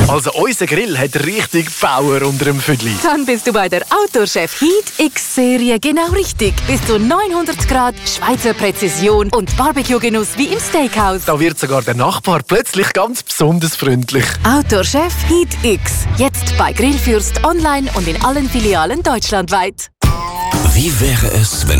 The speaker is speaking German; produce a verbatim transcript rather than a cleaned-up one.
Also unser Grill hat richtig Power unter dem Füdli. Dann bist du bei der Outdoor-Chef Heat X-Serie genau richtig. Bis zu neunhundert Grad, Schweizer Präzision und Barbecue-Genuss wie im Steakhouse. Da wird sogar der Nachbar plötzlich ganz besonders freundlich. Outdoor-Chef Heat X. Jetzt bei Grillfürst online und in allen Filialen deutschlandweit. Wie wäre es, wenn